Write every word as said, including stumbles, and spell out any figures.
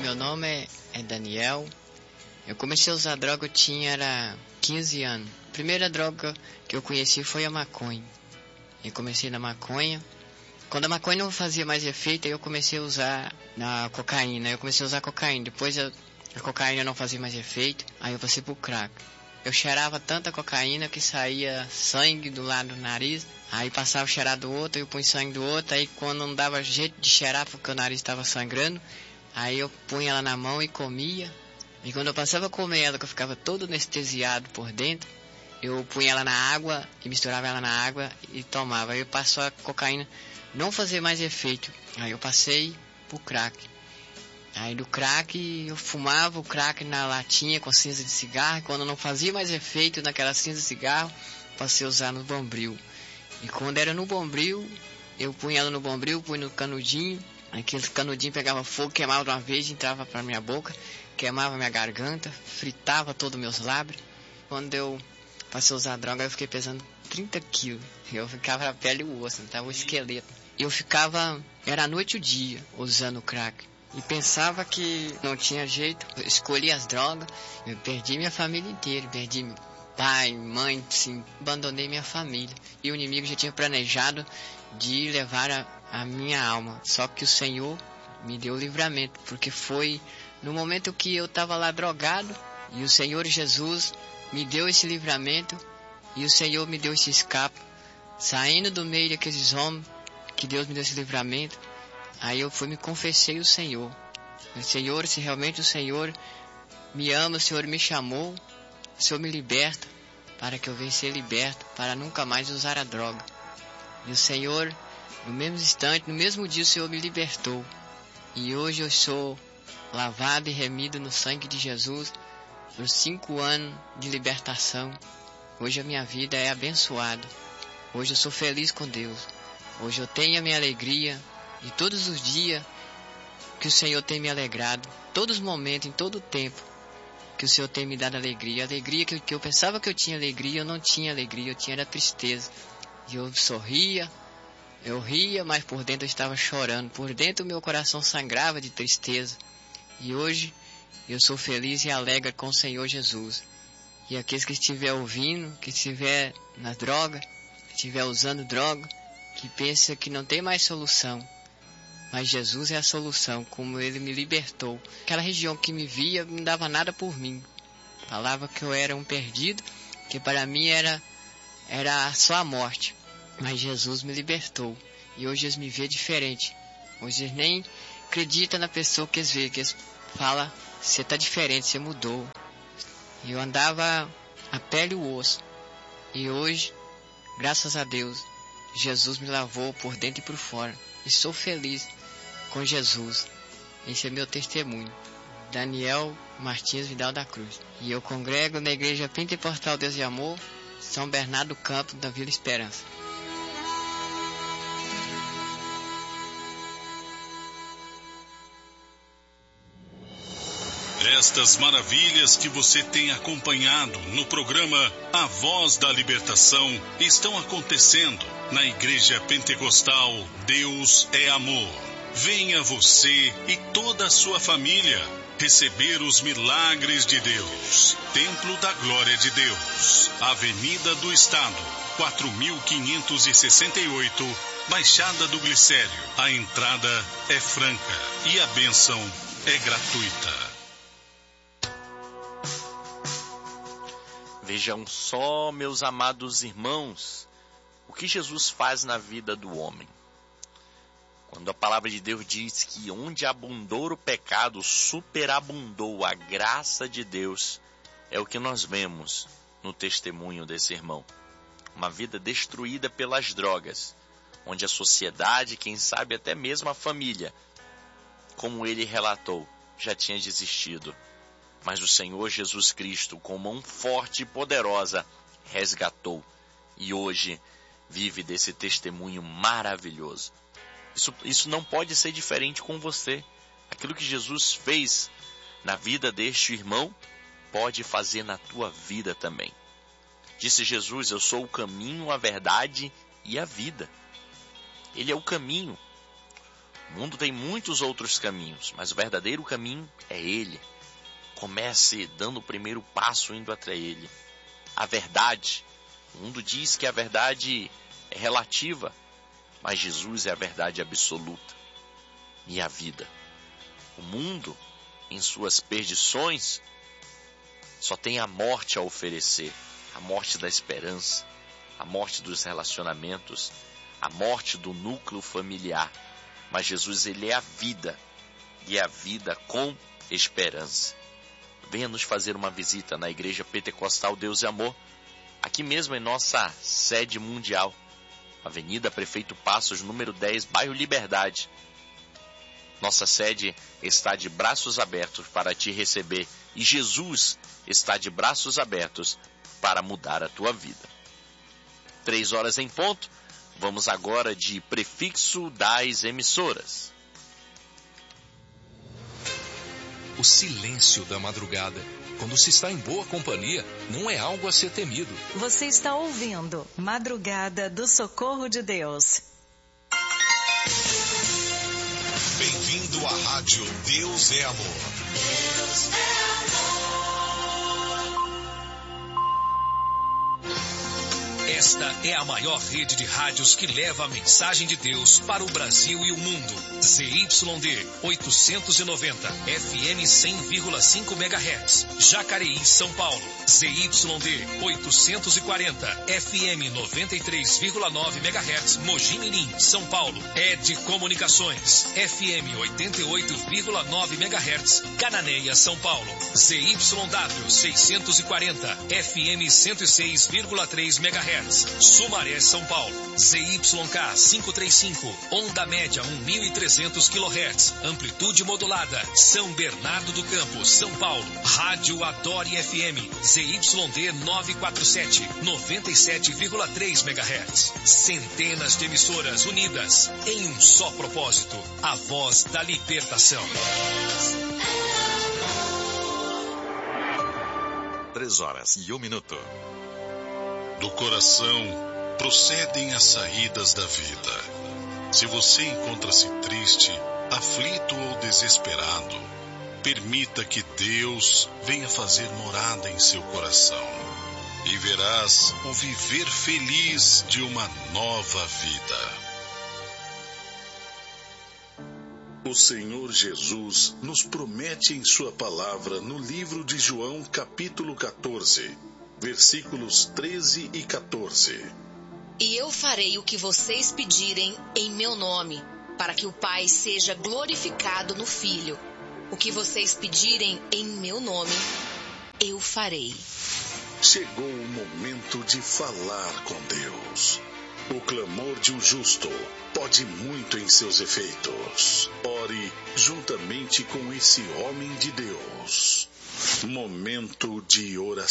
meu nome é, é Daniel. Eu comecei a usar droga, eu tinha era quinze anos. A primeira droga que eu conheci foi a maconha. Eu comecei na maconha. Quando a maconha não fazia mais efeito, aí eu comecei a usar na cocaína. Eu comecei a usar cocaína. Depois a, a cocaína não fazia mais efeito, aí eu passei pro crack. Eu cheirava tanta cocaína que saía sangue do lado do nariz. Aí passava o cheirar do outro, eu punha sangue do outro. Aí quando não dava jeito de cheirar porque o nariz estava sangrando, aí eu punha ela na mão e comia. E quando eu passava a comer ela, que eu ficava todo anestesiado por dentro, eu punha ela na água e misturava ela na água e tomava. Aí eu passou a cocaína não fazer mais efeito. Aí eu passei pro crack. Aí do crack eu fumava o crack na latinha com cinza de cigarro. E quando não fazia mais efeito naquela cinza de cigarro, passei a usar no bombril. E quando era no bombril, eu punha ela no bombril, punha no canudinho. Aquele canudinho pegava fogo, queimava de uma vez, entrava pra minha boca, queimava minha garganta, fritava todos os meus lábios. Quando eu passei a usar droga, eu fiquei pesando trinta quilos. Eu ficava a pele e o osso, não tava o esqueleto. Eu ficava, era a noite e o dia, usando crack. E pensava que não tinha jeito. Eu escolhi as drogas, eu perdi minha família inteira, perdi pai, mãe, sim, abandonei minha família. E o inimigo já tinha planejado de levar a, a minha alma. Só que o Senhor me deu o livramento, porque foi no momento que eu estava lá drogado, e o Senhor Jesus me deu esse livramento, e o Senhor me deu esse escape, saindo do meio daqueles homens, que Deus me deu esse livramento. Aí eu fui me confessei o Senhor. O Senhor, se realmente o Senhor me ama, o Senhor me chamou, o Senhor me liberta, para que eu venha ser liberto, para nunca mais usar a droga. E o Senhor, no mesmo instante, no mesmo dia, o Senhor me libertou. E hoje eu sou lavado e remido no sangue de Jesus, por cinco anos de libertação. Hoje a minha vida é abençoada. Hoje eu sou feliz com Deus. Hoje eu tenho a minha alegria. E todos os dias que o Senhor tem me alegrado, todos os momentos, em todo o tempo, que o Senhor tem me dado alegria. Alegria que, que eu pensava que eu tinha alegria, eu não tinha alegria, eu tinha era tristeza. E eu sorria, eu ria, mas por dentro eu estava chorando. Por dentro o meu coração sangrava de tristeza. E hoje eu sou feliz e alegre com o Senhor Jesus. E aqueles que estiver ouvindo, que estiver na droga, que estiver usando droga, que pensa que não tem mais solução, mas Jesus é a solução, como Ele me libertou. Aquela região que me via não dava nada por mim. Falava que eu era um perdido, que para mim era, era só a morte. Mas Jesus me libertou. E hoje eles me veem diferente. Hoje eles nem acreditam na pessoa que eles veem, que eles falam, você está diferente, você mudou. E eu andava a pele e o osso. E hoje, graças a Deus, Jesus me lavou por dentro e por fora. E sou feliz com Jesus. Esse é meu testemunho. Daniel Martins Vidal da Cruz. E eu congrego na Igreja Pentecostal Deus e Amor, São Bernardo do Campo, da Vila Esperança. Estas maravilhas que você tem acompanhado no programa A Voz da Libertação estão acontecendo na Igreja Pentecostal Deus é Amor. Venha você e toda a sua família receber os milagres de Deus. Templo da Glória de Deus, Avenida do Estado, quatro mil quinhentos e sessenta e oito, Baixada do Glicério. A entrada é franca e a bênção é gratuita. Vejam só, meus amados irmãos, o que Jesus faz na vida do homem. Quando a palavra de Deus diz que onde abundou o pecado, superabundou a graça de Deus, é o que nós vemos no testemunho desse irmão. Uma vida destruída pelas drogas, onde a sociedade, quem sabe até mesmo a família, como ele relatou, já tinha desistido. Mas o Senhor Jesus Cristo, com mão forte e poderosa, resgatou. E hoje vive desse testemunho maravilhoso. Isso, isso não pode ser diferente com você. Aquilo que Jesus fez na vida deste irmão, pode fazer na tua vida também. Disse Jesus, eu sou o caminho, a verdade e a vida. Ele é o caminho. O mundo tem muitos outros caminhos, mas o verdadeiro caminho é Ele. Comece dando o primeiro passo indo até Ele. A verdade, o mundo diz que a verdade é relativa, mas Jesus é a verdade absoluta e a vida. O mundo, em suas perdições, só tem a morte a oferecer, a morte da esperança, a morte dos relacionamentos, a morte do núcleo familiar. Mas Jesus, Ele é a vida, e a vida com esperança. Venha nos fazer uma visita na Igreja Pentecostal Deus e Amor, aqui mesmo em nossa sede mundial, Avenida Prefeito Passos, número dez, bairro Liberdade. Nossa sede está de braços abertos para te receber, e Jesus está de braços abertos para mudar a tua vida. Três horas em ponto, vamos agora de prefixo das emissoras. O silêncio da madrugada, quando se está em boa companhia, não é algo a ser temido. Você está ouvindo Madrugada do Socorro de Deus. Bem-vindo à Rádio Deus é Amor. Deus é amor. Esta é a maior rede de rádios que leva a mensagem de Deus para o Brasil e o mundo. Z Y D oitocentos e noventa, F M cem vírgula cinco megahertz, Jacareí, São Paulo. Z Y D oitocentos e quarenta, F M noventa e três vírgula nove megahertz, Mogi Mirim, São Paulo. E D Comunicações, F M oitenta e oito vírgula nove megahertz, Cananéia, São Paulo. Z Y W seiscentos e quarenta, F M cento e seis vírgula três megahertz, Sumaré, São Paulo. Z Y K quinhentos e trinta e cinco, onda média um mil e trezentos quilohertz, amplitude modulada, São Bernardo do Campo, São Paulo. Rádio Adore F M, Z Y D novecentos e quarenta e sete, noventa e sete vírgula três megahertz. Centenas de emissoras unidas em um só propósito, a voz da libertação. Três horas e um minuto. Do coração procedem as saídas da vida. Se você encontra-se triste, aflito ou desesperado, permita que Deus venha fazer morada em seu coração e verás o viver feliz de uma nova vida. O Senhor Jesus nos promete em sua palavra no livro de João, capítulo quatorze, versículos treze e quatorze. E eu farei o que vocês pedirem em meu nome, para que o Pai seja glorificado no Filho. O que vocês pedirem em meu nome, eu farei. Chegou o momento de falar com Deus. O clamor de um justo pode muito em seus efeitos. Ore juntamente com esse homem de Deus. Momento de oração.